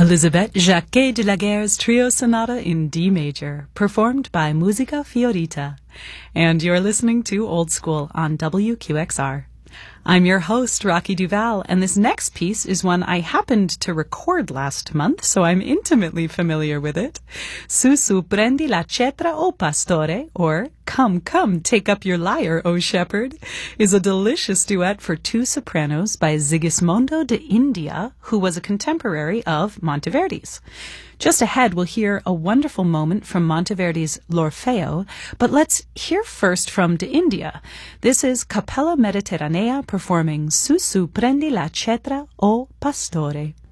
Elisabeth Jacquet de la Guerre's Trio Sonata in D major, performed by Musica Fiorita. And you're listening to Old School on WQXR. I'm your host, Rocky Duval, and this next piece is one I happened to record last month, so I'm intimately familiar with it. Su su prendi la cetra, o pastore, or Come, come, take up your lyre, O shepherd, is a delicious duet for two sopranos by Sigismondo de India, who was a contemporary of Monteverdi's. Just ahead, we'll hear a wonderful moment from Monteverdi's L'Orfeo, but let's hear first from de India. This is Capella Mediterranea performing Su su prendi la cetra, o pastore.